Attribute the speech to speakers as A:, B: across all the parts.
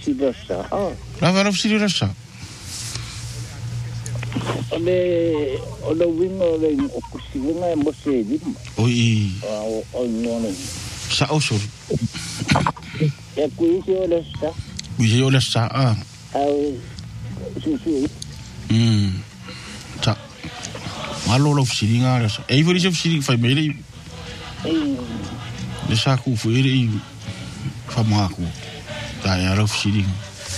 A: Silasa.
B: Lava la Silasa.
A: Ole wingo le okusivinga mosedi.
B: Oi.
A: O nona.
B: Sa osor.
A: Ya kuisi ole sa.
B: Kuisi ole sa.
A: Susu.
B: Sa. Malo lo siringa sa. Ei vori se siringa fai mele. Le sa ku fuere fa maku. Ta ya lo siringa.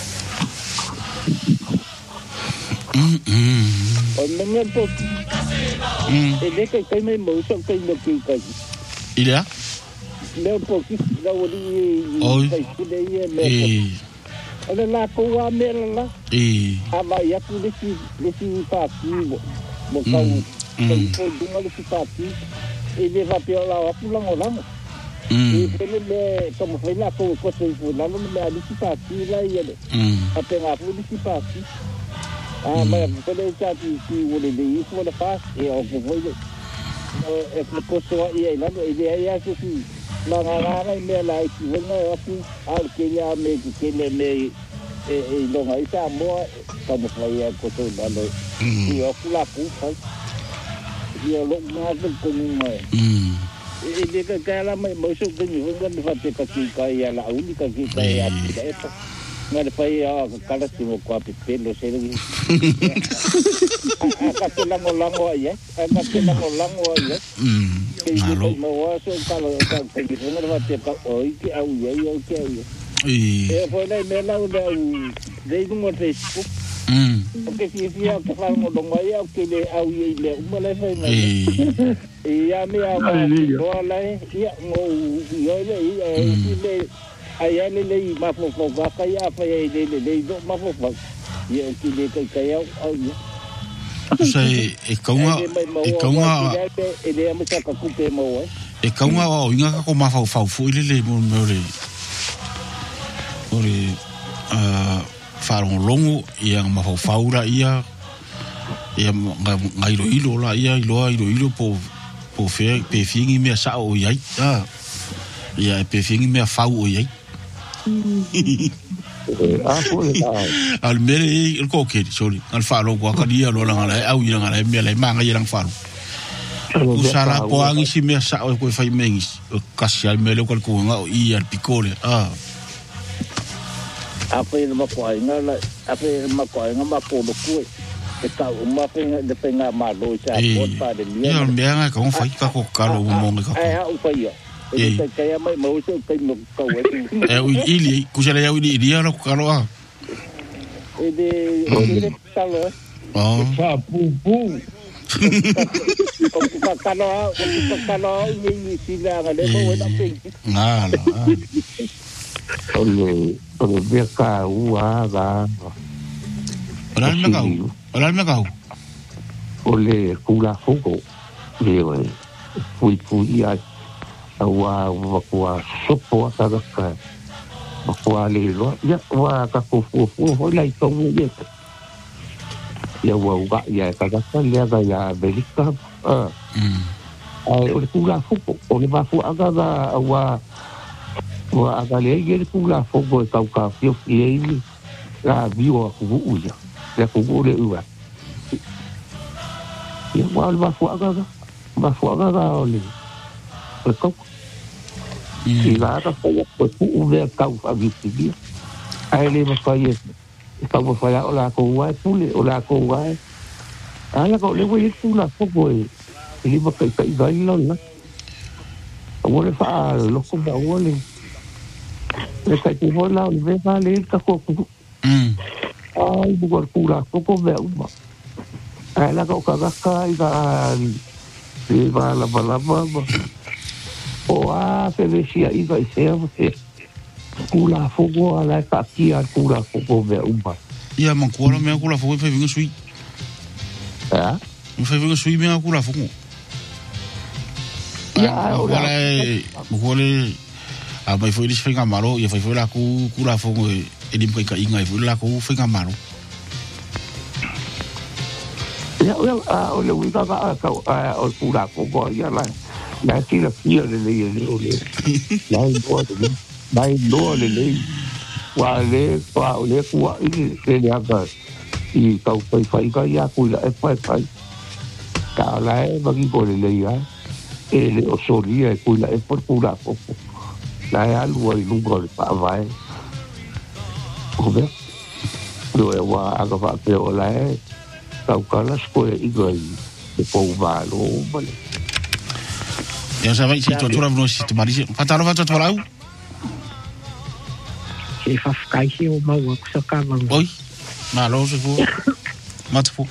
A: Mengen po. Ele kai mai mo so kai no kai.
B: Ila?
A: Le po ki la wori. Kai kide ye le. Ole la ko wa mela. Ama ya ku le si pa ki mo kau. Kai po dunga le si pa ki. Ele va pe la wa pulang olang. Ele le como foi lá com o sei lá no me ali si pa ki la ye. Ape nga pu si pa ki. Mas quando eu já disse o ele isso o faz o que foi é que coisa aí lá ele é assim lá me lá que não assim ao que já me que me não aí tá boa como foi a coisa lá e eu lá faz e eu logo mais como ele que ela me mostrou que não vai ter que cair lá a única que cair é nggak ada payah kalau cuma kuapi pelo saya lagi. Agak lang ya, agak lang ya. Kalau mau so kalau pergi dengar macam apa, oh iki au ya. Boleh mela udah dari nomor Facebook. Oke sih aku kalau ngomong ya, oke le au ya le, mulai faham. Iya ni apa? Boleh, iya mau ya le. Ai le mafofo ka ia fa le do mafofo ia ki le kai au
B: sai e kaunga
A: ele é muito ka kupe mo
B: e kaunga o inga ka ko mafofo fu le mo ore farong longo ia mafofo ra ia ngai ilo la ia ilo po fe pe fingi me sa o ia ia pe fingi me fa o ia al mere il koke sorry al faro ko akadia lo la ngala au ira ngala me la manga ira faro usara po angi si me sa ko fai mengis kasial mele ko ko nga i al picole
A: apa ele ma ko ngala apa ele ma ko ngama ko do ku e ka uma de penga ma do sa ko pa de mia
B: ya me nga ko fai ka ko kalo mo nga
A: au fai Kaya may mauso kay mo kawet.
B: Ili kusala ya ili dia lo kalo
A: Ele talo.
B: Sa pu.
A: Kalo ni sila ngale mo na ping.
B: Ngala.
C: Ole beka ua ga.
B: Oral me kau.
C: Ole kula fogo. Leo. Fui ia wa sopo ka wa le lo ya wa ka fu ho lai to ye ya wa ya ka ya ga ya belika ai o kula fu o le ba fu aga wa aga le ye kula fu go ka fio ye la bio ku uya ya ku le uya ya wa ba fu aga o le ko Ila ka ko pu ka ka visi ai le ma fa ye ka mo fa ya ola ko wa pule ola ko wa ala ko le we tu la fo boy ili ba ka ga lo na o le fa lo ko ba o le ka ti ho la le va le ka ko ai bu ko pula ko ko be u ba ala ko ka ga le va la o se decía iba y se kula fogo ala ka kia kula fogo ve umba
B: ia man kula me kula fogo fe vinga sui me fe vinga sui me kula fogo ya ora mole a mai foi dis finga maro ia foi la kula fogo e dim ka inga foi la ku finga maro
C: ya o le wika ka o kula fogo ya la tira fia le le le le dai do le wa le kwa i le aga i tau fai ka ia kuila e fai ka la e bagi pole le ia e le o solia e kuila e por pura popo la e alu ai lungo le pa vai o ve lo e wa aga va pe o la e tau kala sko e igai e po va lo vale
B: ya sa vai si to tura no si te marisi patalo va to lau
D: e fa kai si o mau ko sa ka mang
B: oi ma lo se fu matfu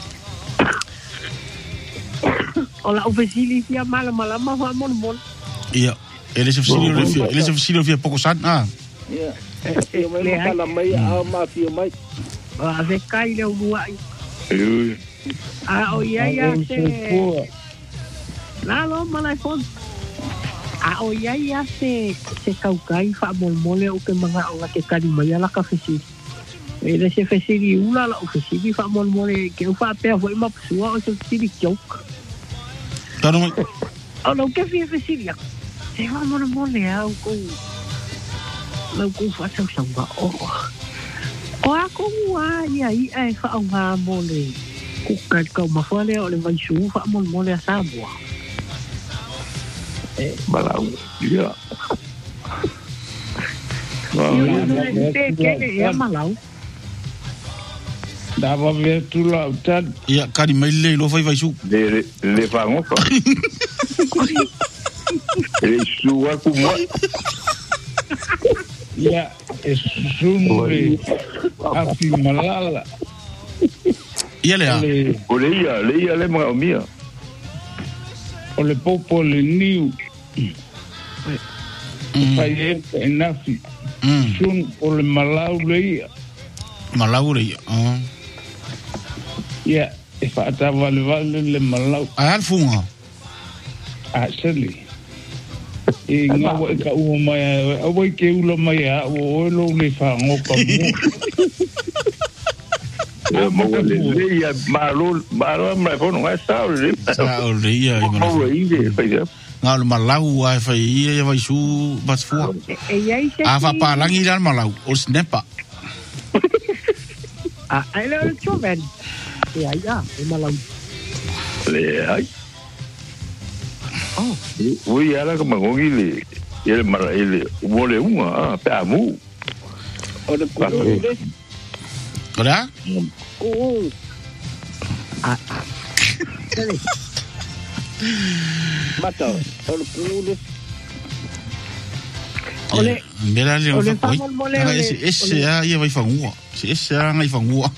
D: ola o vesili fia mala ma fa mon
B: ia ele se facilio via poco san
A: ia e mai kala mai a ma fia mai
D: a ve kai le uai a o ia se la lo mala fon a o ia se kaukai fa molmole o ke manga o ke kali mai ala ka fesi ele se fesi ula la o fesi fa molmole ke fa pe foi ma sua o se fesi joke
B: tano mai
D: o lo ke fesi ya se fa molmole au ko lo ko fa sa samba o ko wa ia ai fa o ha mole ku ka ma fa le o le vai su fa molmole a sabua
C: malau ia
D: malau
C: dava ver tu la tad
B: ia kari mai le lo vai su
C: le fango ko le suwa ku mo ia sunre afi malala
B: ia le
C: le ma mia o le popo le niu pai e nafi sun o le malau le ia e whaata vale le malau
B: a alfunga
C: a seli e ngawa e ka ua mai a wai ke ula mai a o lo le whangoka mo le ia malo mai fono mai sao le
B: ia nga le malau ai fai ia vai su bas fu a fa palangi dan malau o snepa
D: a ai le choven ia e malau
C: le ai ui ala ka mangongi le ele mara ele vole uma pe amu
A: o le
B: Ora?
A: Mata, o le
D: ole
B: mera le
D: ole
B: esse ia vai fangua se esse ngai fangua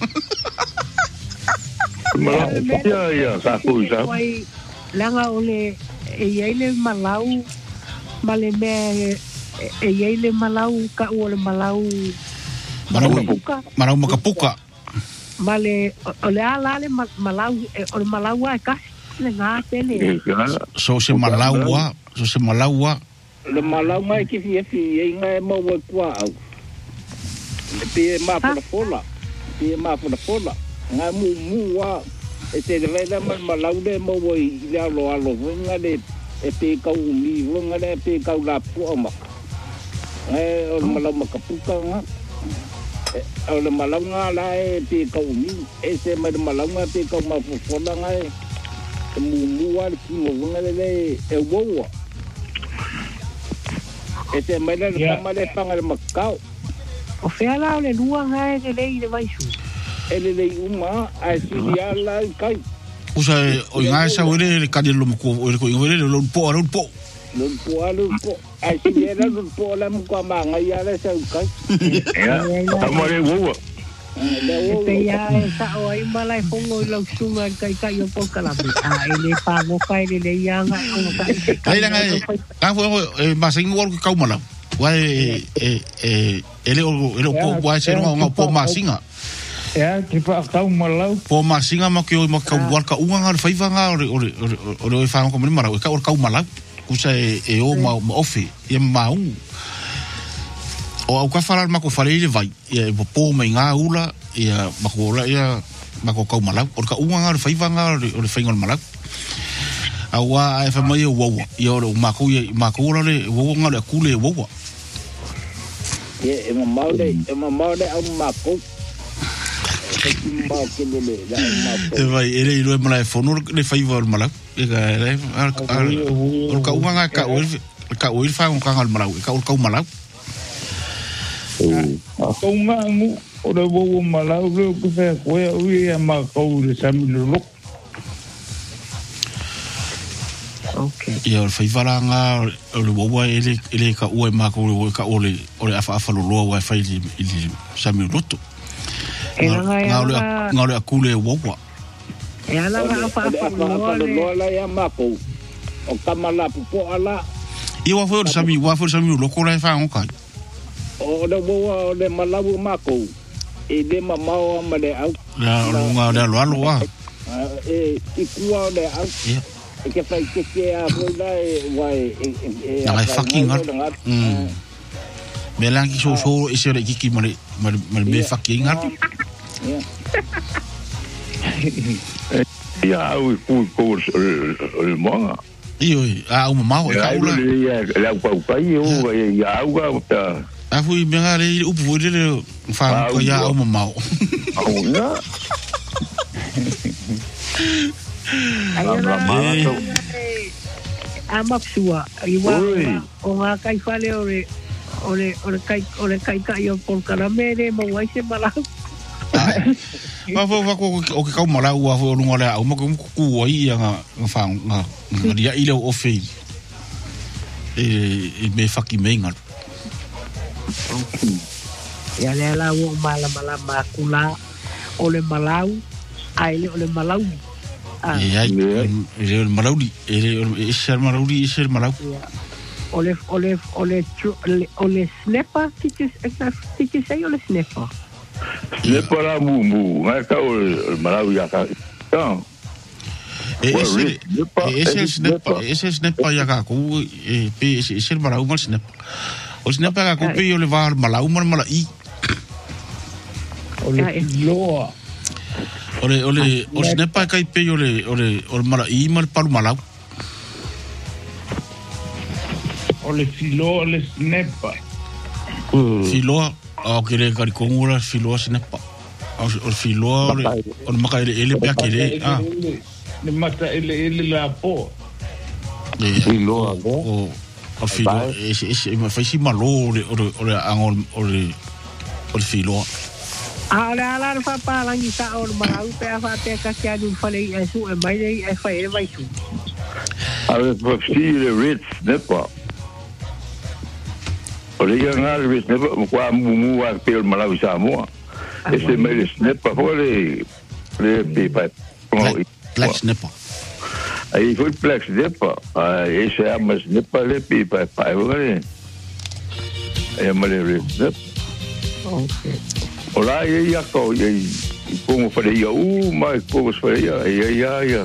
C: ia sa coisa
D: langa ole e ele malau male me e ele malau ka ole malau
B: Marau makapuka.
D: Male ole ala le malau ole malau ai ka le nga tele.
B: So se malaua.
A: Le malau mai ki fi e nga mo kwa au. Le pe ma fola. Nga mu wa e te le da malau le mo i le alo nga le e pe ka umi nga le pe ka la pu ma. O malau makapuka nga. O le malanga la e pe ka umi e se ma le malanga pe ka ma fola nga e mu wa ki mo nga le e wo e se ma le ma le panga le makau
D: o fe ala le lua nga e le vai su
A: ele uma a si ala kai
B: usa o nga sa ore ka le mo ko ore lo po
A: ai si era lo po la mo ka ma nga ya le sa kai
C: amore wo
D: pe ya sa o ai malai fongo lo sunga kai o po kala ele pa mo kai le ya nga o
B: kai nga fo ma sing wol ka mala wa ele o po wa se nga po ma singa
C: que pa ka mala
B: po ma singa ma ke o ma ka wal ka unga nga fa nga o fa ko mara ka o ka mala kusa e o ma ofi e ma un o au ka fala ma ko fale le vai e po me nga ula e ma ko la ia ma ko ka mala o ka unga nga fa nga o le fingol mala awa e fa mai wo yo ma ko le wo nga le kule wo
A: e mamau le au mako.
B: E vai, ele i roe malai fono, le whaiva o malau. E ka ele, o ka uanga ka oir wha o kanga o malau, e ka o kau malau.
E: Kau ngangu, o le wowo malau, leo ku whea koe au e a makau le sami le loko.
B: Ia o whaivaranga o le wawa ele ka ua e maka o ka ole afa loloa wa whai ili sami roto. Ngā ole akule e wawa.
D: E ala ngā afa loloa
A: la ia mako. O kamala pupo ala.
B: Ia wafo o sami loko la e whaongai.
A: O le wawa o le malawu mako. E le mamao ama le au.
B: Ngā le alo wa.
A: E ikua o le au. Ia. E ke whai keke a hoila e wai
B: e fucking ngat. Me langi so e se re kiki mare me fucking ngat.
E: Ia au ku o monga.
B: Io a uma mau e kaula.
E: Ia au pai o ia au ga.
B: A fui me ngare upu le fa ko ia uma mau.
E: Au na.
D: Amaksua iwa o ngā kai whale o le kai o pol karamere ma wai se malau
B: wako o ke kau malau wa o lunga le au ma ku ai nga nga dia ile o fei e me faki menga
D: ya le la o mala makula o le malau ai le o le malau
B: ele malaudi ele ser malaudi ser malau
D: ole snepa que sei ole snepa
E: la mu nga ka o malau ya ka no
B: ese snepa ya ka ku pe ese malau mal snepa o snepa ka ku pe ole va malau mal malai
E: ole loa
B: Ole snepa kai pe ole mala I mal palu malau.
E: Ole filo ole snepa.
B: Filo o kere kari kongura filo snepa. O filo ole maka ele pe akere.
E: Le mata ele la po.
B: Filo o filo ese ma fai si malo ole angol ole filo.
D: Ala fa pa langi sa o malau pe fa te ka sia du fa le su e mai e fa e vai su.
E: Ale fa si le rit nepa. Ole ya ngal rit nepa kwa mu wa pe malau sa mo. Ese mai le nepa fo le pe pa.
B: Plex nepa.
E: Ai foi plex nepa. Ese amas nepa le pe pa pa ngale. E mai le rit nepa.
D: Okay.
E: Ola ia ko ia como falei mai como falei ia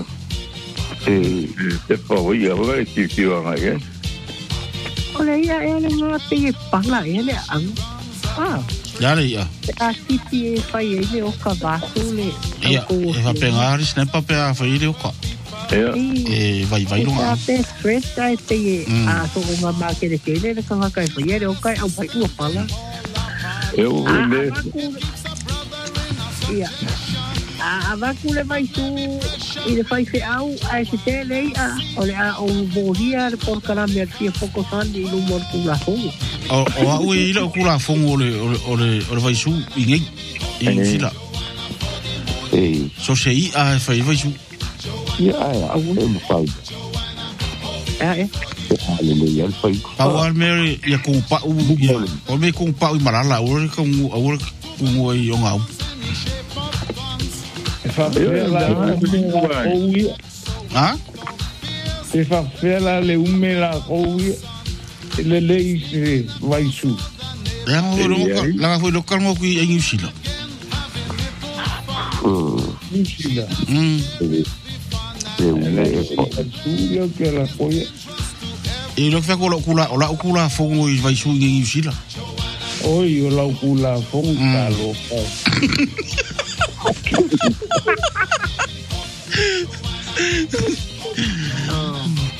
E: te pa ia vai que vai aí
D: Ola ia ele não tem pala ele
B: ya le ia
D: assim que faz ele o cavaço le
B: ia va pegar isso pa pe a fazer o ca vai longa
D: até fresh aí so uma máquina que ele que vai cair ele o cai ao vai o pala
E: eu
D: ia a vacule vai tu e le fai feau a ese tele ole a o bohia por caramel fia foco san di no mor kula fongo
B: o ile kula fongo ole vai su ingai fila so sei a vai su
C: ia a o fai Aleluia, foi.
B: Power Mary ia com pa o me com pa o marala o com o iongau. Ah?
E: Se fa fela le umela oui le leise vai su.
B: La foi local mo qui in Usila.
E: Usila. Io che la poi
B: e lo fa kula fongo I vai su in Usila.
E: Oi o la kula fongo lo fa.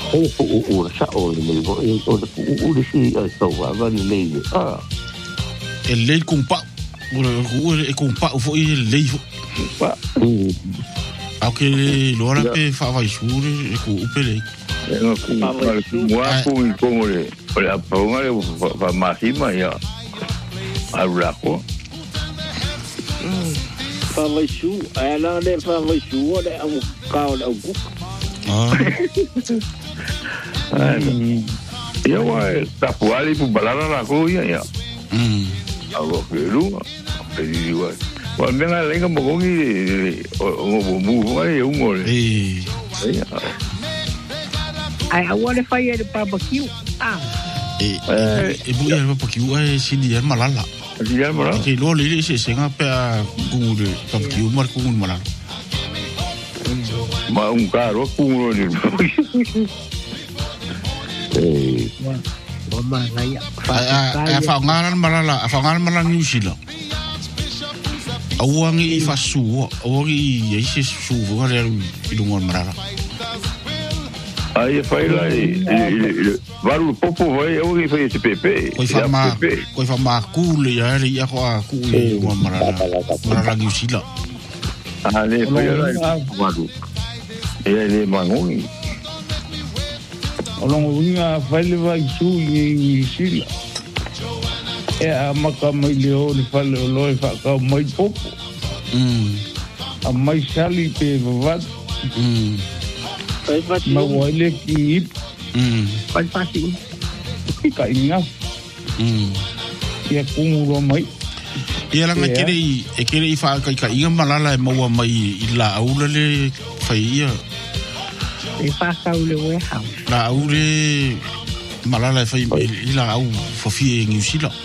C: O sa o le o si so va va le
B: lei kumpa e kumpa fo i lei
E: pa
B: okay lora pe fa vai sure e ku upele
E: no ku wa ku como le para ponga va máxima ya arraco
A: fa vai su ela le fa vai su le au ka o ku
E: ya wa ta puali pu balala la ko ya algo que lu pedi wa wa menga lenga mogongi o mu wa e un ore
D: ai awale fai e barbecue
B: e bu ya barbecue e sidi ya malala
E: ya malala
B: ke lo le se senga pe gure barbecue mar ku malala
E: ma un caro ku ore
D: mama ngaya
B: fa ngaran malala New Zealand awangi fa su awangi ise su ngare i dungon marara
E: ai fai la varu popo vai awangi fai ese pepe
B: koi fa ma kule ya ri ya ko ku i dungon marara New Zealand
E: ale fai la varu ele mangungi
C: Olong unga fale vai su ni sila. E a maka mai leo ni fale loi fa ka mai popo. A mai sali pe vat. Ma wale ki.
D: Pai pasi.
C: Ka inga. Ya kumuro mai.
B: Ia langa kere i fa ka inga malala e maua mai i la aula le fai ia.
D: E pasa ule warehouse.
B: La ule malala e fai ila au fafie New Zealand.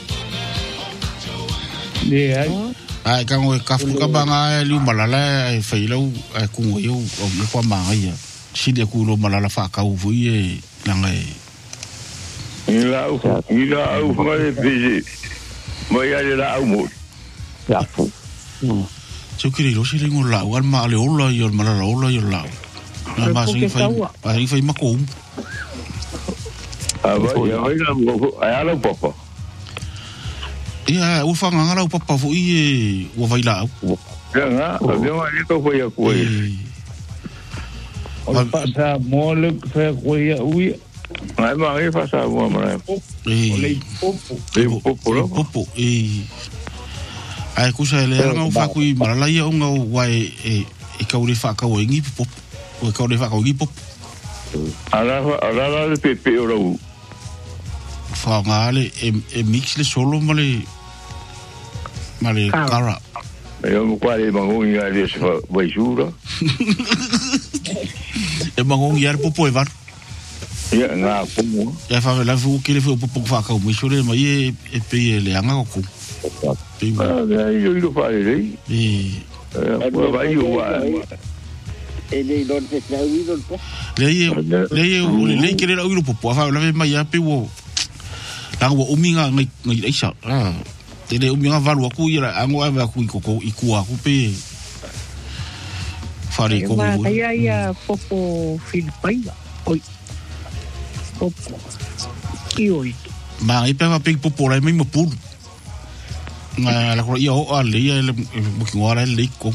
C: Le
B: ai ka ngoi ka fu ka banga li malala e fai lau e kungo eu o me kwa manga ia. Sidi ku lo malala fa ka u vui langa e.
E: Ila au fa e piji. Mai ale la au mo.
C: ya fu.
B: So kiri lo sili ngola wan ma ale ola yo malala ola yo la. Na masi fai makom.
E: Ya vai la mo ai ala papa.
B: Ia o fa ngala o papa fo i o vai la.
E: Ya nga, eu ali to foi a coi.
C: O pasa mole fe koia ui.
E: Ai ma ai fa sa mo ma.
C: Ole popo.
B: Popo ai kusa le nga o fa kui malala ia o nga wai e ka uri fa ka o ngi popo. O ka uri fa ka o ngi popo.
E: Ala pepe o ro.
B: Fa ngale e mix le solo male cara.
E: Eu mo quale mangongi ali se vai jura.
B: E mangongi ar popo e var.
E: Ia nga pomo.
B: Ya fa la fu que le fu popo fa ka o mi sore mai e pe le anga ko.
E: Eu lo fare lei. Vai o
A: ele non se sa ui non po.
B: Lei que le o popo fa la mai ya pe wo. La wo uminga ngai isa. Tele uminga valu aku ira ango ave aku ikoko ikua aku pe fare ko
D: ma ia popo Filipina oi popo oi
B: ma i pe pe popo la mi mo pu na la ko ia o ale ia le bukinga le ko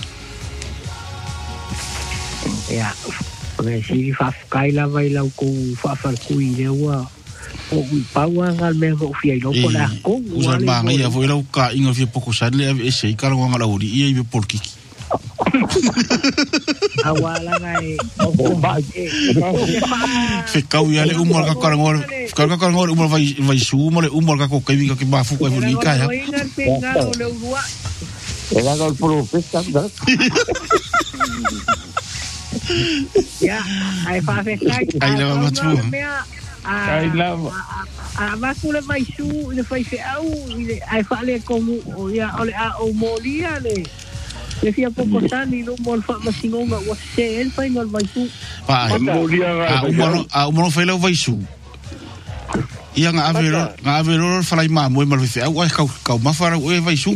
D: ya porque si fa kaila vai la ko fa ku ile wa o paua ngal me o fia no pola ko
B: usa manga ia foi la ka inga fi pouco sale e sei kala ngala uri ia be porkiki
D: awala ngai o ba
B: fe kau ia le umor ka ngor umor vai su mo le umor ka ko ke vinga ke ba fu ko ni ka ya
C: Era el profeta
D: ya ai fa fe kai
B: ai la matu
C: ai lava
D: a kule vai su le fai fe au ai fa le como o ya ole a o molia le fia poco tani no mol fa masingonga o se el fai no vai su
B: pa
E: molia
B: a umo foi le vai su ia nga avero fai ma mo mal fe au ka ma fara o vai su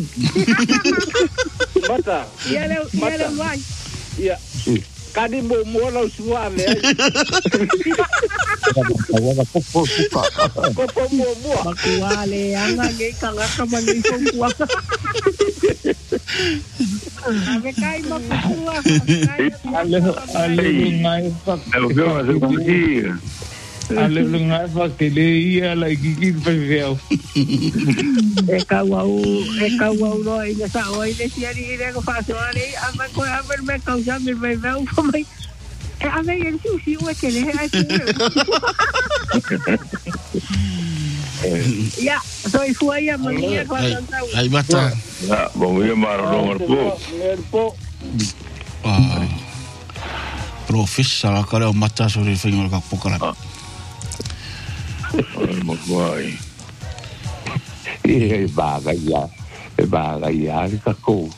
A: Mata
D: ia le vai
A: ia kadi mo la suave
D: Makuale anga ngai kanga kamani fongua. Ave kai makua. Ale
E: ngai fa. Ale ngai fa que le ia la gigi feo.
D: E kawau no ina sa oi le siari ina ko fa so ale ama ko aver me causa me veo mai. A ver, el sushi o que le hay. Ya, soy fuera mañana cuando
B: ahí va a estar.
E: Vamos a llamar a
A: Merpo.
B: Professor akala mata sobre el feño ka pokala.
E: Maguai.
C: Baga ya kako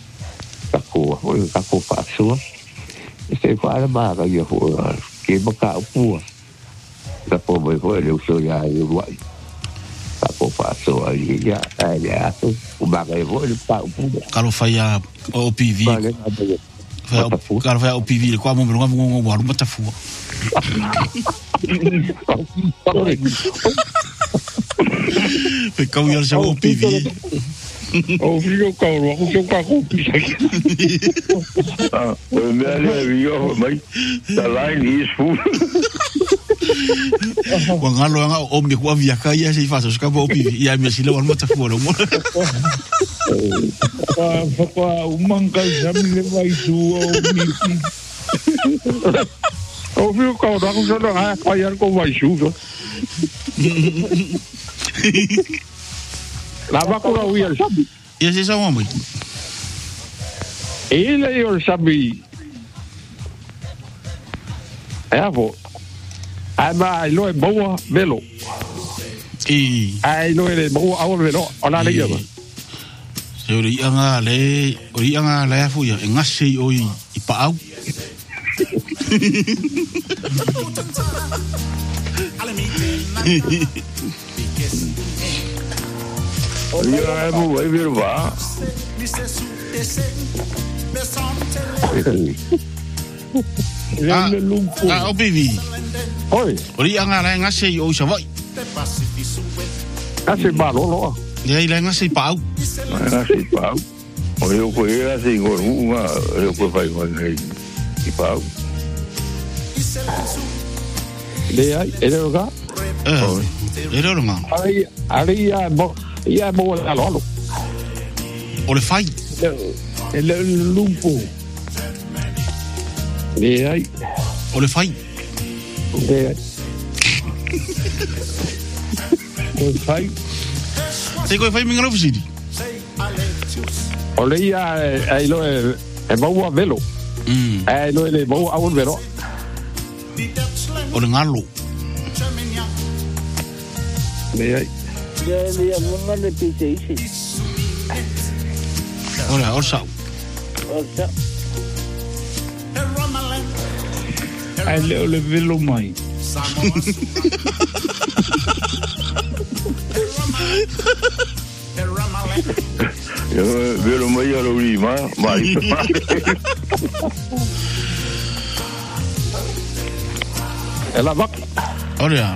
C: fa so. Se fala baga ya ho ke baka pu. Da po mai ho le so ya yo wai. Kako fa so ya o baga ho le pa pu.
B: Kalau faya OPV. Kalau faya OPV ko mo ngo wa mata fu. Pe kau ya sa OPV.
E: O figo kauro ko ka ko pisa. Me ale vivo mai. The line is full.
B: Wangalo nga o me kwa via kaya se fa so ka OPV. Ya me sile wa mata fu mo.
E: Fa umanga jamile vai tu o mi. O figo kauro ko so na kaya ko vai su. Lava kura uia sabi.
B: Ia se sa mami.
E: Ele o sabi. Avo. Ama lo e boa velo. Ai lo e boa au velo. Ona le ia.
B: Se ori anga le afu ia ngase o I pa au.
E: Ia e mo e vir va.
B: O bibi.
E: Oi.
B: Ori anga la ngase o sa vai.
E: Ngase ba lo.
B: Le la ngase pa au.
E: Ngase pa au. O eu ko era se ngor uma, eu ko vai vai I pa au. Le ai, ele roga.
B: Ele roga.
E: Ai bo. Ia mo la lo.
B: O le fai.
E: El lumpo. Le ai.
B: O le fai.
E: Le ai. O fai.
B: Se ko fai minga ofisidi.
E: O le ia ai lo e mo velo. Ai lo le mo au velo.
B: O le ngalo.
E: Le ai.
A: Ya mona le pite isi.
B: Ora, orsa.
E: Ai le velo mai. Yo velo mai alo rima, mai. Ela va.
B: Ora.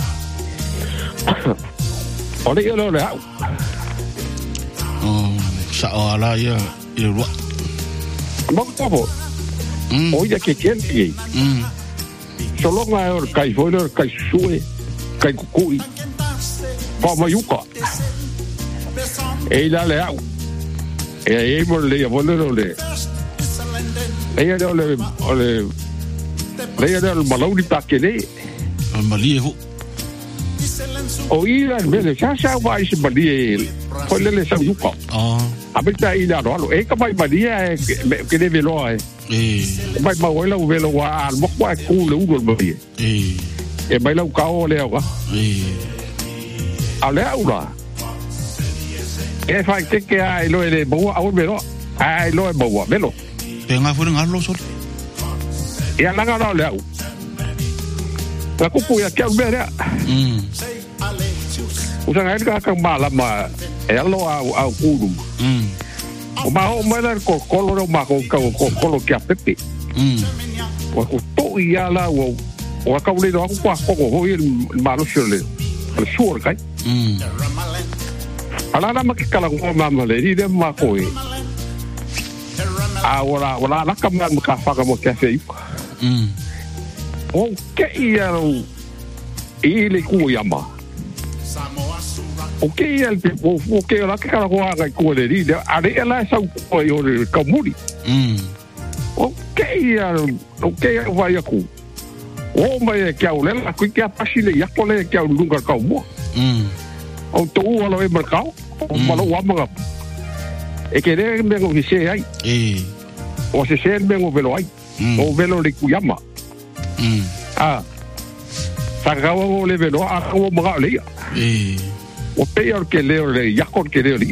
E: Ora ia lo le au.
B: Sa ala ia I ro.
E: Mo tavo. O ia ke kenti. Solo nga or kai foi or kai sue. Kai kukui. Pa mayuka. E la le au. E mo le ia vole le. E ia le le ia le malauri pakele.
B: Mali vo.
E: O ira vele sa vai se balie. Foi le sa yuka. Abita ila ro e ka vai balia ke de velo ai. Vai ma oila o velo wa al mo kwa ku le u balie. E vai la ka o le wa. Ale ura. E fai que ai lo de boa au velo. Ai lo e boa velo.
B: Penga fu ngalo so.
E: E ala ga le au. Ta ku ku ya ke bere. Usa ngai ka mala ma e alo au kudu. O ma o mala ko kolo ma ko kolo ke apepe. O to ia la o o ka ule no ko ko ho i malo shole al sur kai ala na makikala ko mama le ide ma ko e a wala la ka man ka fa ka mo ka fe o ke ia i le ku yama o ke ia o ke la ka ko ga ko le ide a le la sa ko yo le ka muri o ke ia va ya ku o mai ke au le la ku ke pasile ya ko le ke au lunga ka mo o to o lo e mercado o malo wa mga e ke re mengo se ai o se mengo velo ai o velo le ku yama saka o le velo a ko mga le o pe yo ke le ya ko ke le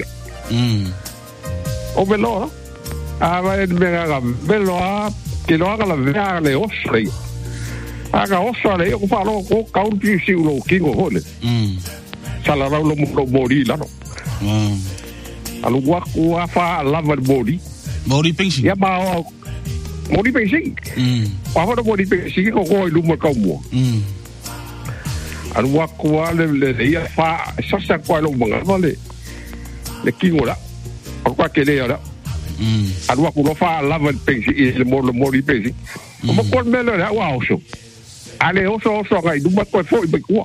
E: o velo va menga velo a ke lo haga la vea le osre aga osre o fa lo ko kaunti si lo kingo hole sala ra lo mori la no alu wa ku fa lava mori pensi ya ba mori pensi pa ho mori pensi ko ko lu mo ka mo alu wa ku le ya fa sa ko lo mo vale le kingo la ko ke le ya alu wa ku lo fa lava pensi le mori pensi o mo ko me le wa oso ale oso ga du ma ko fo be ko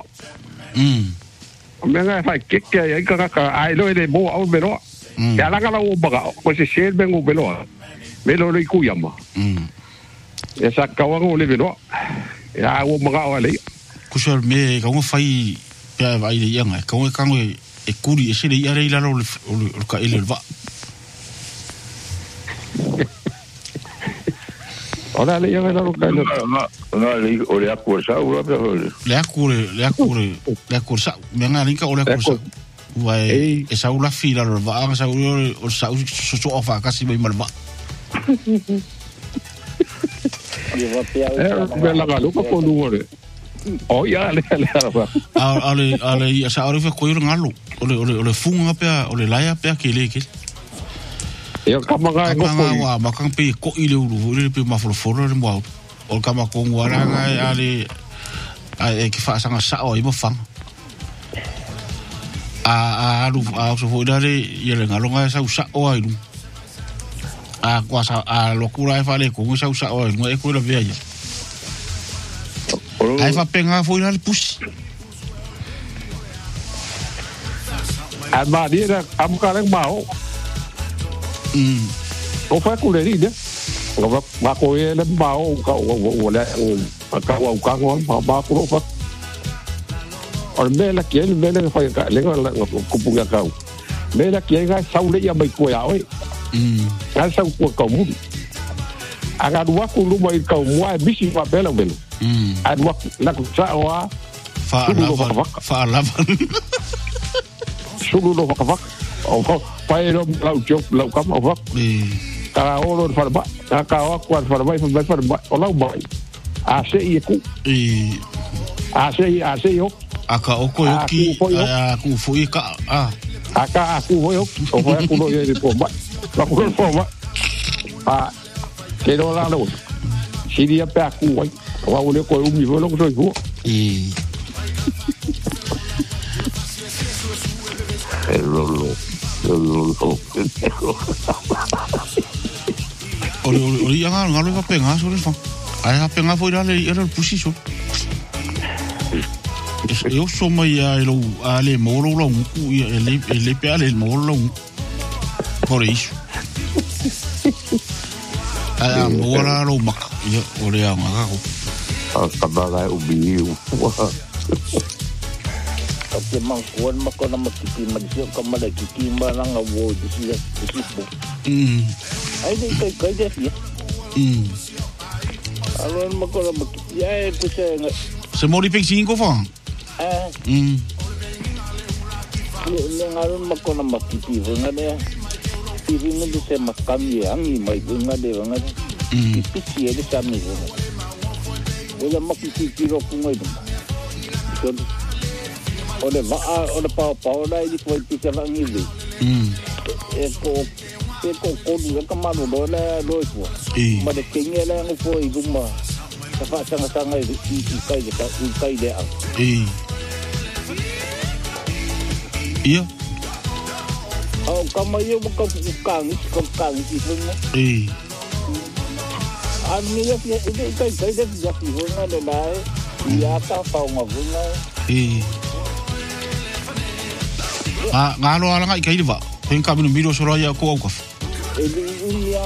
E: menga fa ke ai ka ai lo de bo au belo ya la kala o baga ko se bengo belo le ku yama ya sa ka wa le belo ya o baga o le
B: ku so me ka ngo fai ya vai de yanga ka ngo e kuri e se le ya le la lo ka ile va
E: ora le yanga lo ka
A: no le o le aku sa o
B: le aku sa me nga rinka o le aku sa vai e sa ula fila lo va sa o sa so ofa kasi mai malva
E: bella galo ko luore o ya le
B: ale sa ora fe ko ir ngalo o le funga pe o le laia pe ke le ke
E: yo kamaga
B: wa makang pe ko ile ulu ile pe mafolo le mo o kama ko ngwaranga ale e ki fa sanga sa o mo fang lu so fo dare yele ngalonga sa usa o ai lu kwa sa lo kura fa le ko sa usa o ngo e ko la vea ai fa penga fo ile pus
E: ma dia am ka le mau o fa ku le ri de ma ko e le mau ka o le ka o ka ngo ma ko fa o me la que me le fa ka le ko pu ka me la que ga sa le ya mai ko ya oi ga sa ko ka mu aga dua ku lu mai ka mu ai bisi fa bela bela a dua la ku sa wa
B: fa la
E: sulu lo fa o fa ero la jo la ka ma fa ka o lo fa ba ka o kwa fa ba o la ba a se i ku a se yo
B: aka oko yoki aku foi ka
E: aka aku foi o foi aku lo ye po ba ko po ba ke do la lo si dia pe aku wa o le ko mi vo lo ko so lo
B: o ya ngalo ka penga so le fa ai ka penga foi la le era el pusiso eu sou mai lo ale moro lo ku ele pe ale moro lo por isso mora lo mak yo ore a ngako
C: tabaga ubi
A: ke mangkuan makona makiki magisyo kamala kiki malanga wo disi po ai dei kai desi alon makona makiki ai puse
B: se mori pe 5 fa
A: le ngaron makona makiki ngane tivi ngi se makami angi mai ngade ngade pisi ele sami ele makiki kiro kungai dum ole va ole pa dai di ko pisi angi le ko du ka manu do le do ko ma de kengela ngo foi dum fa sanga i kai de a
B: ia
A: au kama yo mo kang i hona ani ya kai de ya i hona de lai ya ta fa ma vuna
B: ngalo ala ngai kai va pen ka mino miro soraya ko au ka
A: unia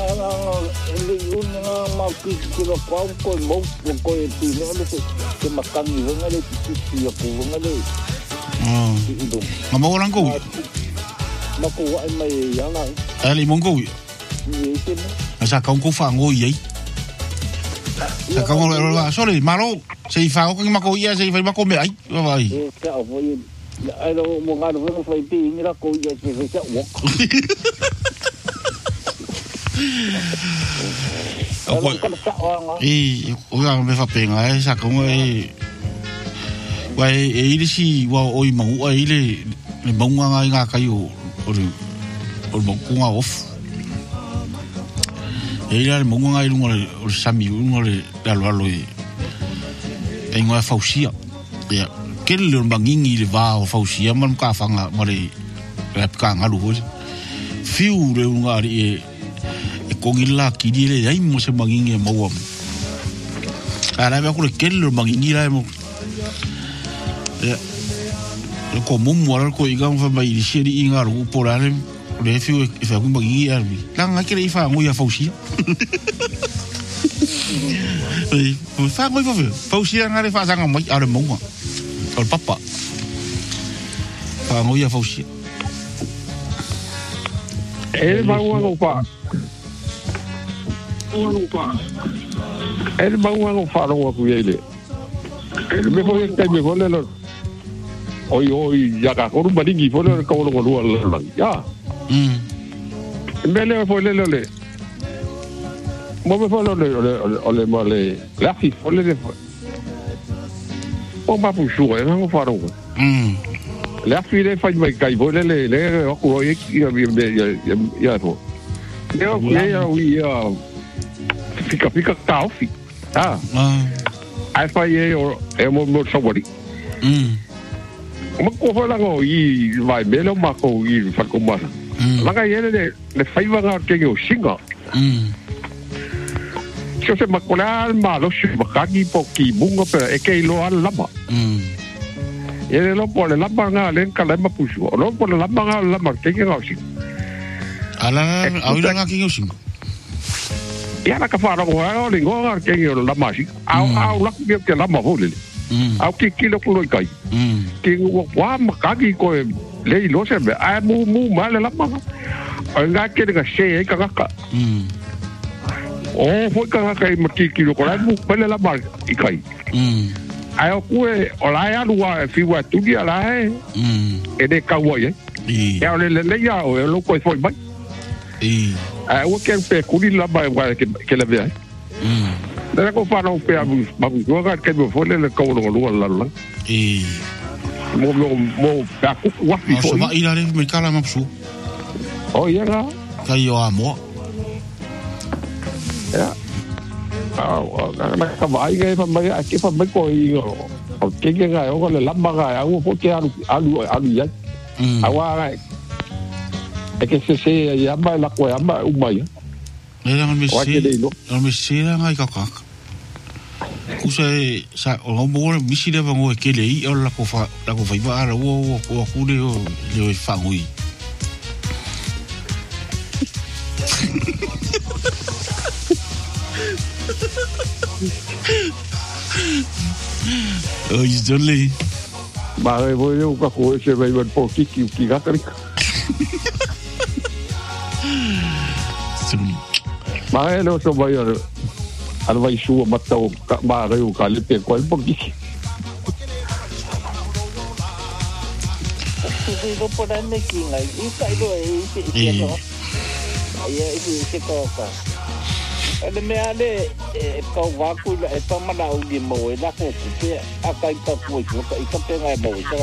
A: ma ki lo ko mo ko tu no se makangi hona le ki ya ko hona le
B: ngamo lang ko
A: mako ai mai ya la
B: ali mongo sa ka ko fa ngo ye sa ka ngo la sorry malo se fa ko mako ia se fa mako me ai vai
A: ka o voi ai lo mo ngano mo fa pi ni la ko ia se se wo
B: o ga me fa penga sa ka ngo wai e si wa oi mau ai le monga nga kai o monga off e ia monga ngai lunga o sami lunga lealo e ngua fausia ia ke le mangingi le va o fausia man ka fanga mare e ka ngalu ho fiu le lunga e kongila ki di le ai mo se mangingi mo ara me ko ke le mangingi la mo ko mumu ala ko igam fa mai di seri inga ru porale le fiu e fa kumba gi arbi langa ke le fa ngoia fausia ei fa ngoi fausia ngare fa sanga mai ala monga al papa fa ngoia fausia
E: e ba ngo pa e ba ngo fa ro ku ile me foi que me vole lo oi ya ka ko rumba dingi fo le ko lo lo ya me le fo le mo me fo le mo le la fi fo le o ma pu su e no fa ro la fi le fa mai kai fo le o ko ye ya to ya wi ya fica tal fi ai fa ye e mo so wori ko fa la go i vai belo ma ko i fa ko ma la ga ye le fai va ga ke yo singa so se ma ko la ma lo si ma ka ki po ki bunga pe e ke lo al la ma ye lo po le la ba nga le ka la ma pu su lo po le la ba nga la ma ke ga si
B: ala au la nga ki yo singa
E: ya la ka fa ro ga le go ga ke yo la ma si au la ke la ma ho le au ki lo ko lo kai ki wa ma ki ko le lo se be a mu ma le la ma a nga ke ga se ka ka o fo ka ma ki lo ko la mu le la ma i kai ai ku o la ya lu wa fi wa tu dia la e de ka wo ye ya le ya o lo ko fo ba ai o ke pe ku di la ba ke la ve Dara ko fa no pe abu ko ga ke bo fo le ko lo la mo pa ku wa fi
B: fo ma ila le me kala ma su
E: o ya ga
B: ka yo amo
E: ya na ka vai ga fa mai a ke fa mai ko i o ke ga o le lamba ga o fo ke alu ya awa ga e ke se ya ba la ko ya ba u mai
B: Era me se la ngai ka. Kusa sa o mo mi si le vango ke le I o la ko fa va ara o ku le fa ngui. Oh, is donle.
E: Ba voy o ka ko se vai po ki ga ka. Ma lo so vai al vai su matta o ba ga o ka le pe ko po ki
A: do por ande ki ngai I sai do e no ai ko ka ele me ale ka wa ku e pa mana u di mo e la ko pe a kai ka ko ka I ka pe ngai mo ka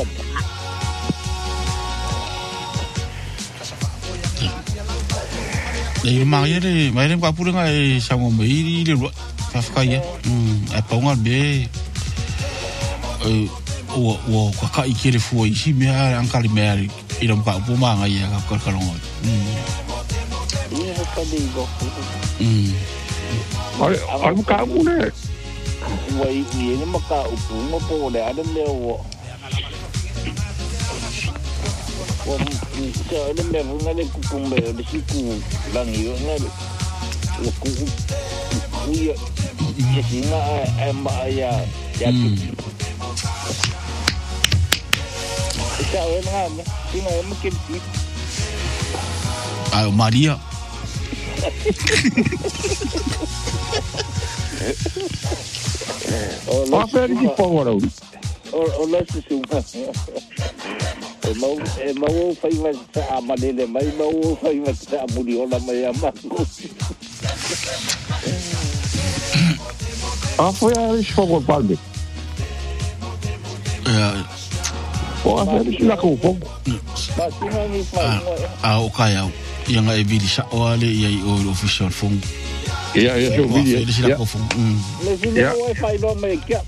B: le mai le kwa pura ngai sa mo mai le Fafkai e paunga be o ka ikere foi si me ankali me ira mpa puma ngai ka kalongo
E: ai ka mune
A: wai ni maka upu mo po le ada le wo se ada me ngale ku kumbe de siku lang yo ngale lo ku ya singa emba ya Esa es nada, si no hemos que
B: María.
E: O hacer y por
A: o no se suma. Mau fai vai sa manele mai mau fai vai sa murió la media más.
E: Foi a esfogo palme. O hacer la cupo.
B: O kaya yang ai vidi sa o ale ia o official phone.
E: Ja, so video.
B: Ja.
A: Ja. Fai no me kia.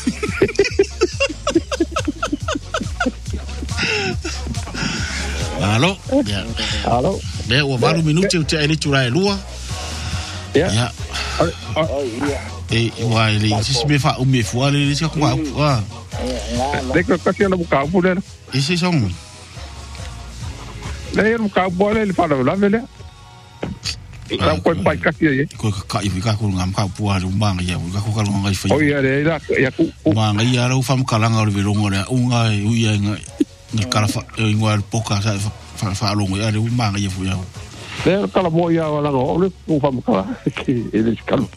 B: Alô?
E: Alô?
B: Né, o vários minutos eu tinha ele tirar lua.
E: Ja.
B: Wah, ele se me fa o me fua ele se com ah.
E: Dek ka sila buka po dele.
B: Esse são.
E: Daí no carro bola ele fala lá velho. Tá com pai caquia.
B: Com cai fica com ngam ka puar umbang ya, ka ko kalong ngai fai.
E: Oh ya ya ku.
B: Umbang ya ro fam kalanga ro velongo le unga uia ni kala fa igual poca fa longo ya de umbang ya fu ya.
E: Daí kala mo ya wala go, ku fam kala que ele escalou.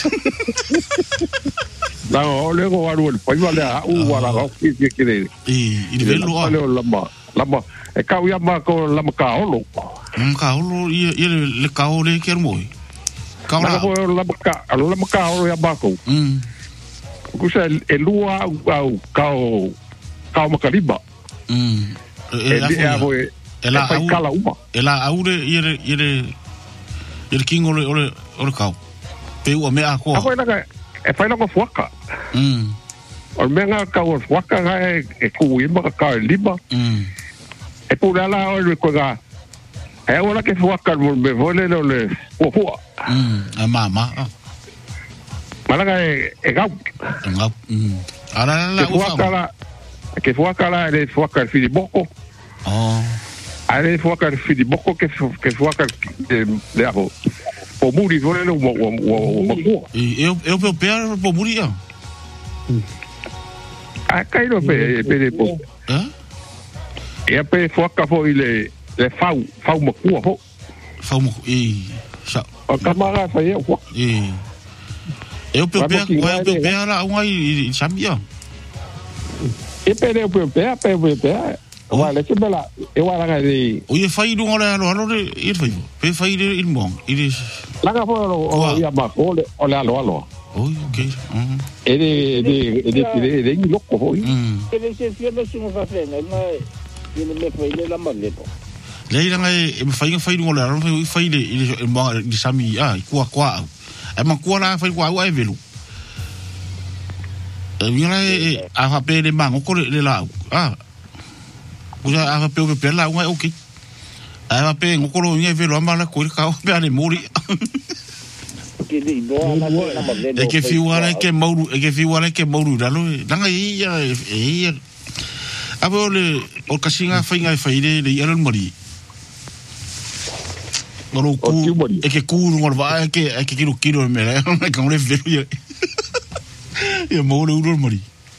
E: Não, olha o barulho, pode valer o barulho que querer.
B: E velo
E: lama e kau ia ma ko lama kaolo.
B: Kaolo ia le kaole que moi.
E: Kaula ko lama kaolo ia ba ko. Ku sa e lua au kau makaliba. Ela kala uma.
B: Ela aure ia kingo le kau. Peu me a ko.
E: E fai na ko fuaka. O menga ka o fuaka e ku i ma ka liba. E pura la o ko ga. E ora ke fuaka mo me vole le o fua.
B: A mama.
E: Mala e ga.
B: Ara la
E: fuaka la. Ke fuaka la e fuaka fi di boko. Are fuaka fi di boko ke fuaka de avo. O muri vole o
B: eu peo po muri ya.
E: A kai no pe po. E pe foca foi le fau makua ho.
B: Fau sa.
E: O kamara fa eu ho.
B: Eu peo la ungai sabia.
E: E pe pe Wala ke bela e wala ga di.
B: O ye fai do ngora lo e fai. Pe fai de il mong. It is.
E: La ga fo o ya ba ko le o la lo.
B: Oh, okay.
E: E de ni lokko ho.
A: Ele se fiona su fa fena, ma ele me fai le la maleto.
B: Le ira ngai e fai do ngora lo fai de il mong di sami kwa. E ma kwa la fai kwa e velu. E vinga a fa pe de mango ko le la. Usa a pe la unga okay. A pe ngokolo nge velo amala ko ka pe ale mori. E ke fiwara ke mauru dalo. Nanga ia abole o kasinga fainga faide le ia mori. Ngoro ku e ke ku ngor va ke kilo me la ka ngore velo ia. Ia mauru mori.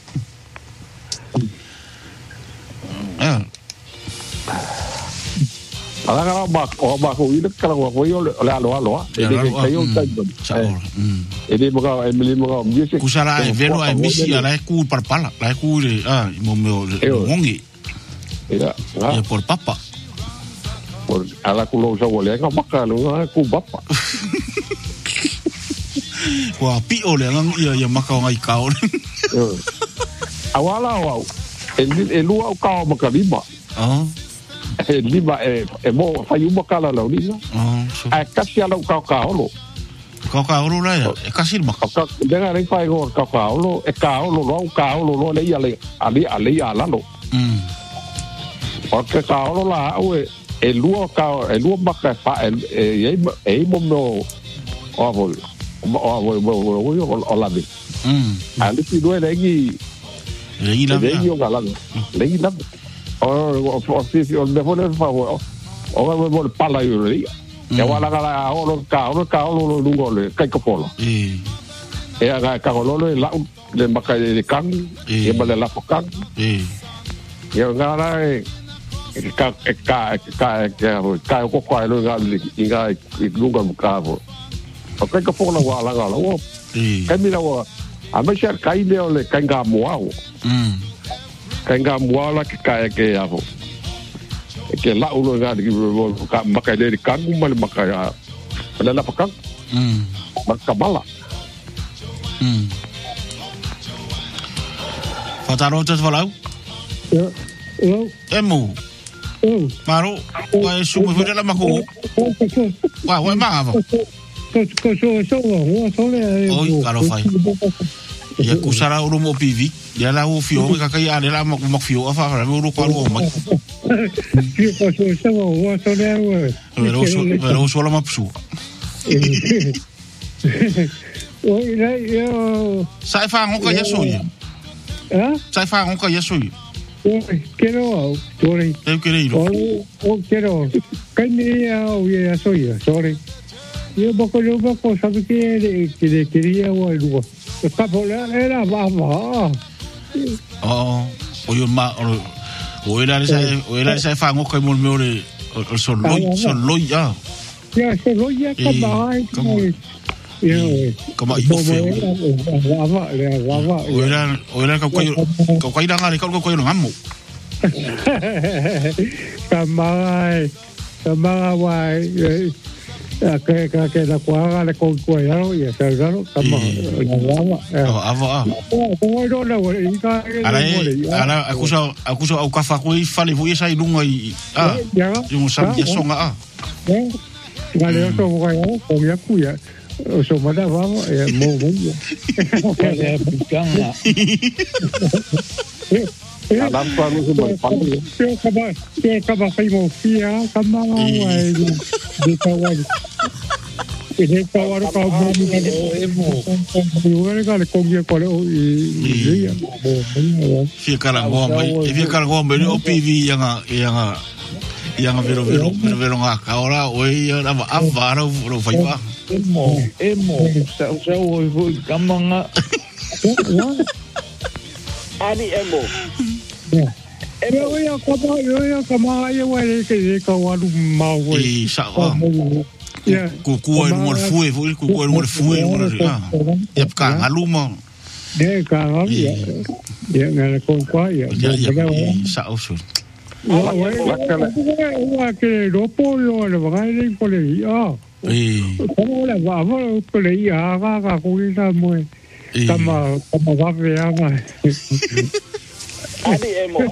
E: Ala ba ko ile kala ko yo la lo e de kayo tai e de moga emili moga music
B: kusara e velo e misi ala ku parpala la ku mo ngongi
E: era
B: e por papa
E: por ala ku lo so le ka maka lo ku papa
B: wa pi ole ngang ia maka ngai kaol
E: awala wa e lua ka maka liba lima e mo fai uma kala la lima a kasi ala ka lo
B: Kakaolo la e kasi ma.
E: Denga ring pai go kakaolo e kaolo le ia le ali ala lo. O kakaolo la o e lua maka fa e mo no o la vi. Ali si due legi la legi la o si de fone fa o mo pala yo ri. Ya wala kala kaolo lungo le kai kopolo. E aga kaolo le maka le kang e bale la kokang. Ya ngala ka ko kwa lo ga inga lungo mukavo. O kai kopolo wala ngala o. Kai mira o a me ser kai le kai ga moao. Kai ga moala ke avo. Ke la ulo ga di ka maka le kan mal maka ya la pakang maka bala
B: Fataro te falau emu maro wa sumo fere la mako wa ma
D: ko so le
B: oi caro fai ya kusara uru mo pivi ya la u fio ka kai ale la mo fio afa ra uru kwa lo mo
D: Io posso stavo
B: Pero solo ma psu.
D: Oi, io
B: sai fa un ca soy. Sai fa un ca soy.
D: Quiero, sorry.
B: Eu quero.
D: Quiero. Canía o ya soy, sorry. Io poco sabe que quería o algo. Está por era baba.
B: Oyo ma o era esa fa ngo kai mo me o son loi ya.
D: Ya se loi ya
B: como yo feo. O era ka kai da ngale ka ko no ngamo.
D: Kamai wai que la cuaga le con cuidado y el galo como
B: ala akusa au kafa ko fale vo sai lunga I yo sabia songa
D: vale so voy ko ya kuya so mada va mo
E: Adam pa no se pali.
D: Que acaba faimo fia, kama wai de kawai. E kawara ka mo emo. Yo ga le kongia ko le I
B: fia kala ngombe o pivi yanga vero nga ora o ia na avara ro fai ba.
C: Emo sa o kamanga.
A: Ani emo.
D: Yo kama ya wale ke ka walu mawe.
B: Sa ku mo fue ya ka aluma.
D: De ka ya ngala ko kwa ya.
B: Sa oso.
D: Wa ke ropo yo le va le ko le ya. Como la va ko le ya ga ko ita mo. Kama va veama.
A: Ani emo.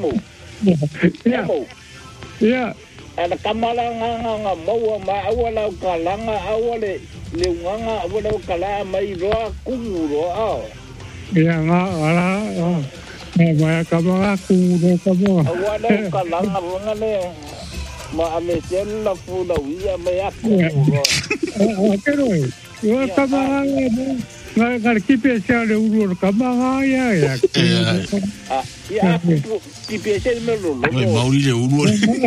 D: Ya.
A: Ana kamala nga mau ma awala kalanga awale le nganga awala kala mai roa kuro ao.
D: Ya nga ala. Ma kamala kuro kamo.
A: Awala kalanga ngale ma amesel la fula wia me akuro.
D: Pero yo kamala Ngar kipe sia le uru kamanga ya.
A: Ya kipe sia me lo.
B: Mauri le uru.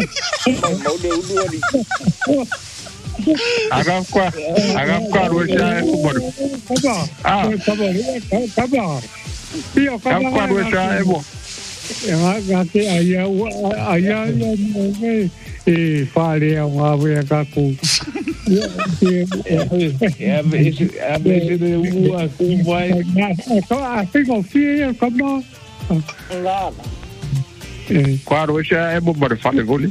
E: Aga kwa ro sia ko bor.
D: Kaba. Pio kaba.
E: Kwa ro sia ebo.
D: Ya ke aya fale a ave kaku. Ave de ua vai. Fico fia como.
E: Kwa ro sia ebo bor fale voli.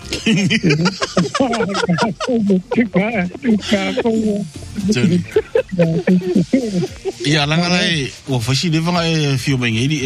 B: Ia langa lai o fashi de vanga e fio mengi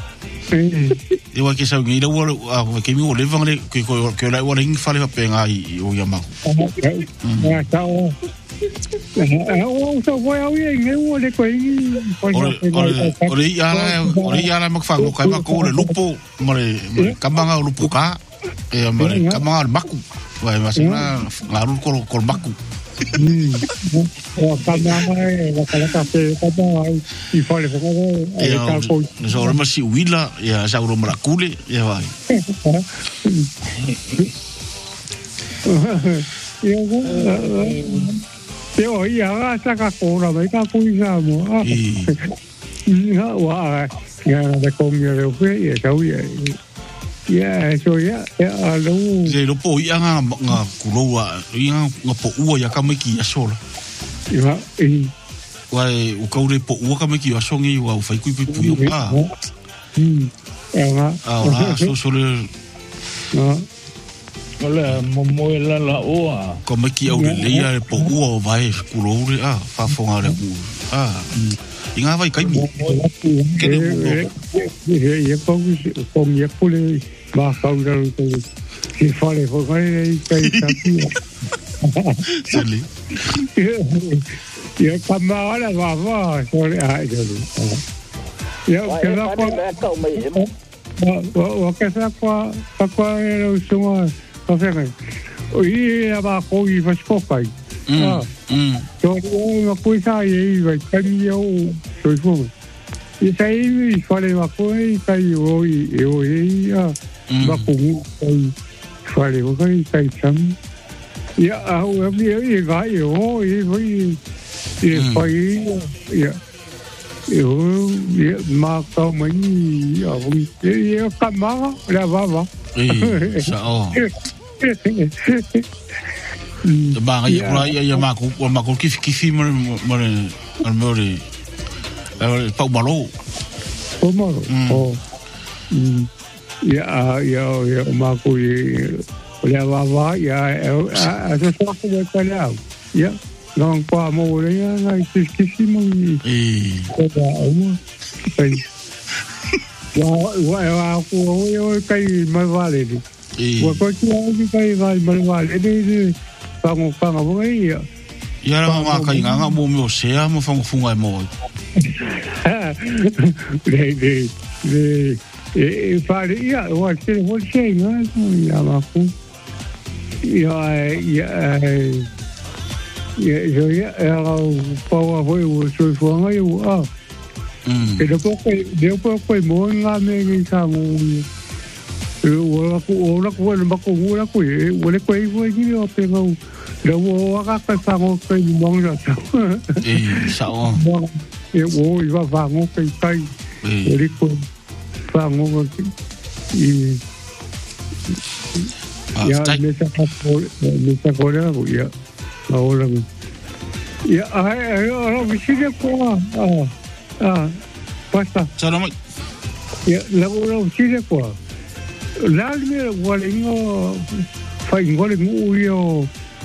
B: e wa ke sa ngi da wo ke mi wo le vanga ke ko la wo ring fale pa penga I o ya ma.
A: so foi au e o le coi
B: ore ia makfango kai mako le lupo mare kamanga lupo ka e mare kamanga maku vai masina ngaru kol maku
A: o kamanga e ka se ka i fale ko
B: so ora masi wila ya sauro marakule ya vai
A: Yo ia saka kora mai ka puisa mo. Wa ya da komia le fe ya tau ya. Ya so ya alo.
B: Je lo po ia nga kuloa ia nga po ua ya ka meki ya sola.
A: Ya
B: Wai u kaure po ua ka meki ya songi wa u fai kui pu pa.
A: Ya.
B: Ora so le.
C: Ola momoela la oa.
B: Ko meki au le ia po ua vai kuloure fa fonga le u. Inga vai kai mi.
A: Kene ye ko mi pule ba kaura ko. Ki fale fo kai tapi.
B: Sali.
A: Ye kamara va sore ai jo. Ye kena ko. Wa kesa kwa lo suma. Oi, aba koi vascopai. So uma coisa aí vai caminhar so foi. E sai fale uma coisa sai oi ba como sai fale o que sai cham. E a o me vai oi vai e foi eu ma como aí eu camara lavava.
B: Sao. Ba ya mako kifi mo pa malo.
A: O malo. Ya mako ya va ya eso só que calhau. Ya não pa mo ya na kifi mo. Wa kai mai vale. Wa kai mai vale ni pango mo ia.
B: Ya ra kai nga mo me sea mo funga mo.
A: Fale ia wa se mo sei nga ya ma ku. Ya pa foi o so funga eu e depois foi mo nga me ka mo ora ko le bako ora ko e le ko e ni o pe no le o ka ka mo ko ni mo ja
B: sao
A: e o i va mo pe tai le ko fa mo e ya le sa ko ya ahora ya ahora me sigue ko basta.
B: Salam.
A: Ya, lagu sini apa? Lalu walingo, fai walingo yo,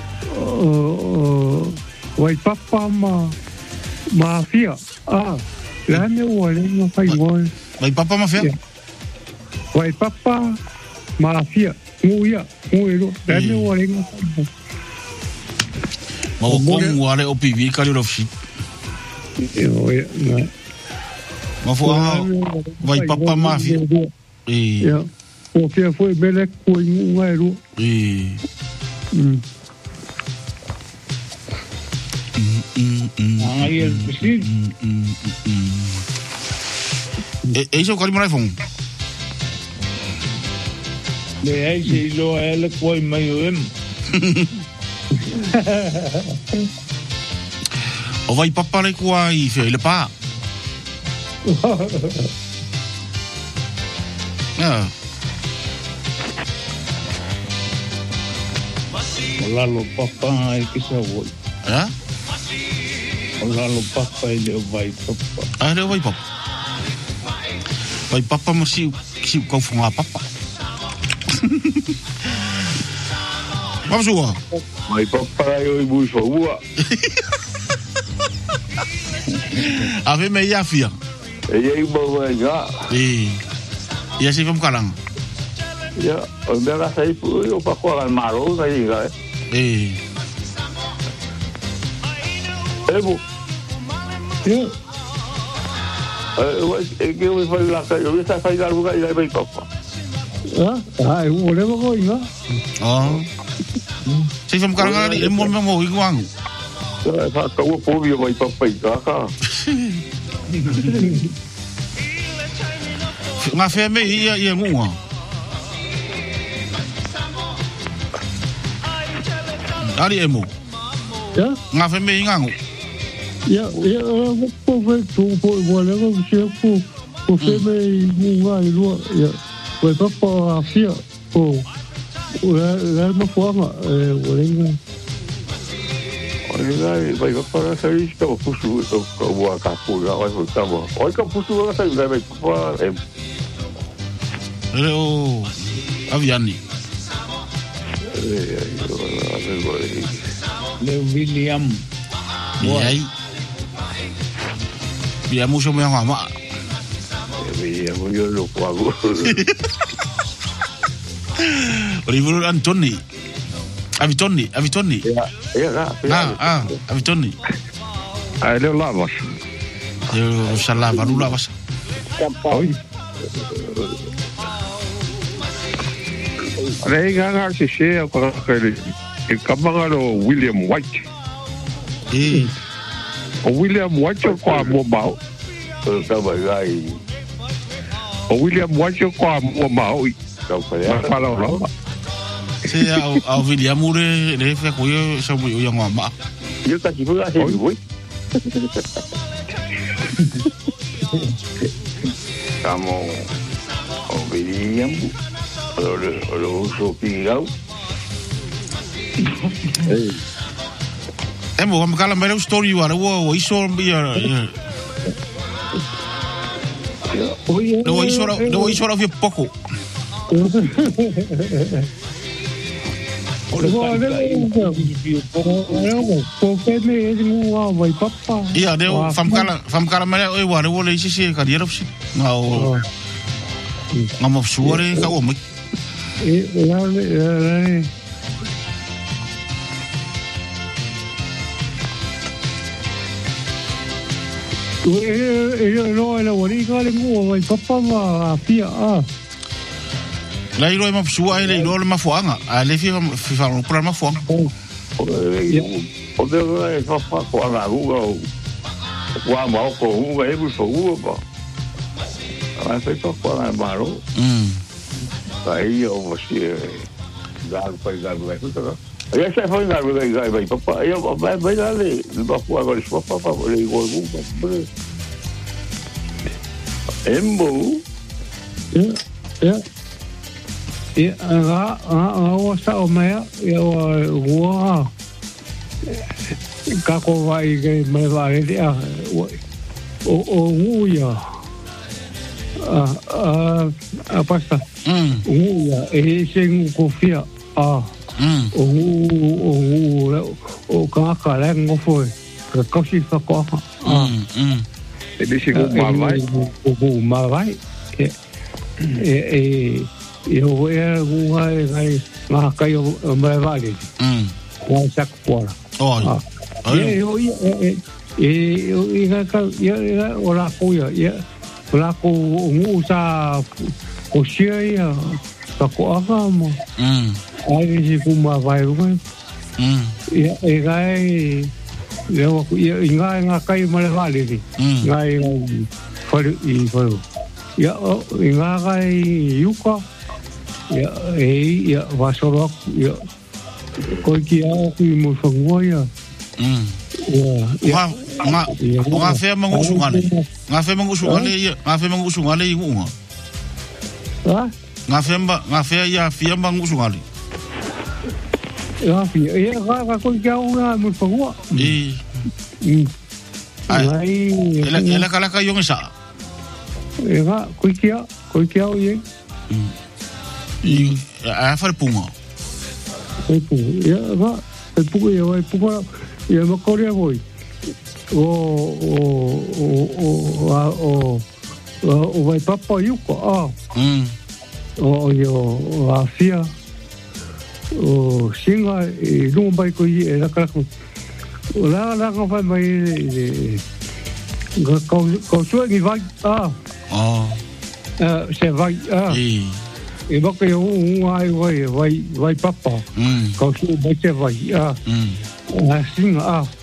A: wai papa mafia. Lalu walingo fai wal.
B: Wai papa mafia?
A: Wai papa mafia. Nguya, nguya. Lalu walingo.
B: Mau kong wale opivi kali rofsi.
A: Ya, na.
B: Mafua vai papa mafia.
A: Ya. O que foi bele ko ngairu.
C: Ai, preciso.
B: Eso kali mo iPhone.
C: Le ai se lo ele ko mai o
B: O vai papa le ko ai fe le pa.
C: Hola lo papa ai que se voi. Hola lo papa ele vai papa.
B: Le vai papa. Vai papa mo si ko funga papa. Vamos lá.
E: Vai papa eu e bui fua.
B: Ave me ia fia.
E: E aí bawa ya.
B: Ya si vamos kalang.
E: Ya, o me ga sai pu o pa ko al maro ga. mo.
C: Ya.
E: Que eu fai lá, eu ia sair da lugar e aí vai papa.
C: Eu vou levar coisa.
B: Sei fam karanga ni mo mo iguang.
E: Fa ka o po vi vai papa ka.
B: Nga fe me ia ngunga. Ari emo.
C: Ya.
B: Nga fe me ngangu.
C: Ya, po le ko se po fe me ngunga I lo. Ya. Vai papa afia. La ma forma,
E: vai para sair que o puxo o a capo já vai voltar bom. Olha que o puxo vai sair vai para
B: o Aviani.
A: Le William.
B: Aí. Dia musuh yang lama.
E: William yo lo pago.
B: Oliver Antoni. Avitoni.
E: Ya.
B: Avitoni.
E: Ele lavas.
B: Eu salava, não lavas.
E: Oi. Aí ganhar se cheia com aquele camangaro William White. O William White com a mobile. O William White com a mobile. Fala logo.
B: Se ao William ele foi com eu só eu yang mama.
E: Eu tá tipo a gente foi. Tamo o William o shopping.
B: Mo vamos calar mais story agora o isso Não isso era pouco. Iya, deu fam kala mele oi ware wo le sisi ka dia opsi. Ngau. Ngam suare ka o mai. La ilo ma sua ele ilo ma fuanga ale fi fa no problema fuanga
E: o de fa ko ala go wa ma ko u e bu so u ba ala se to ko ala maro aí eu você dá para dar vai tudo aí se foi dar vai papá eu vai dar le ba fu agora se papá le go embo
C: o sa o mea o ka ko vai ke me vai dia o uia pasta uia sing kofia o ka le ngo foi ka si fa ko
E: ele chegou
C: mal vai eu vou na caio me vale com saco fora eu ora coia ora co usa o cheia tá com a mão aí se como vai e gai eu inga caio me vale gai foi e foi ya inga gai yuka ya vasoro ya ko ki a ki mo fongoya
B: nga fe mangusungale ingunga nga fe ya fia mangusungale
C: ya ga ko ki a mo fongoa
B: ela kala ka yong sa
C: ega ko ki a ye
B: a far punga
C: ya va el punga ya me corre voy o vai papa yuko yo afia o singa e não vai ko e la kala
D: La nga fa mai ko su ngi vai se vai e va che vai papa ko su vai se vai singa